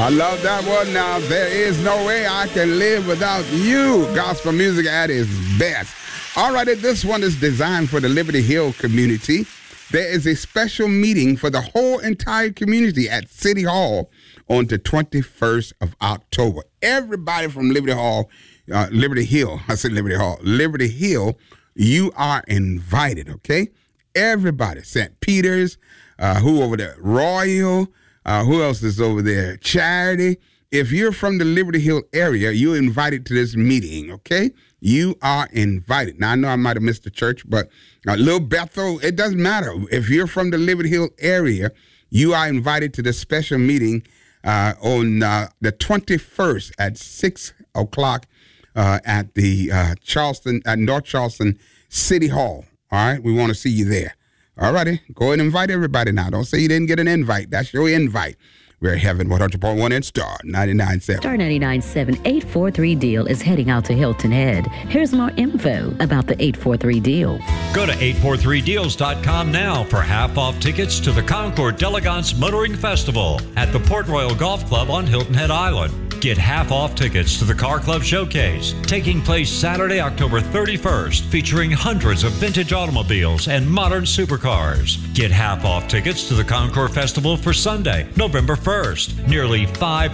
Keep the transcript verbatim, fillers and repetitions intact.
I love that one. Now, there is no way I can live without you. Gospel music at its best. All right, this one is designed for the Liberty Hill community. There is a special meeting for the whole entire community at City Hall on the twenty-first of October. Everybody from Liberty Hall, uh, Liberty Hill, I said Liberty Hall, Liberty Hill, you are invited, okay? Everybody, Saint Peter's, uh, who over there, Royal, uh, who else is over there, Charity. If you're from the Liberty Hill area, you're invited to this meeting, okay? You are invited. Now, I know I might have missed the church, but uh, Little Bethel, it doesn't matter. If you're from the Liberty Hill area, you are invited to this special meeting uh, on uh, the twenty-first at six o'clock uh, at the uh, Charleston, at North Charleston City Hall. All right, we want to see you there. All righty, go ahead and invite everybody now. Don't say you didn't get an invite. That's your invite. We're Heaven one hundred point one and Star ninety-nine point seven. Star ninety-nine point seven eight four three deal is heading out to Hilton Head. Here's more info about the eight four three deal. Go to eight four three deals dot com now for half-off tickets to the Concord D'Elegance Motoring Festival at the Port Royal Golf Club on Hilton Head Island. Get half-off tickets to the Car Club Showcase, taking place Saturday, October thirty-first, featuring hundreds of vintage automobiles and modern supercars. Get half-off tickets to the Concord Festival for Sunday, November first. Nearly five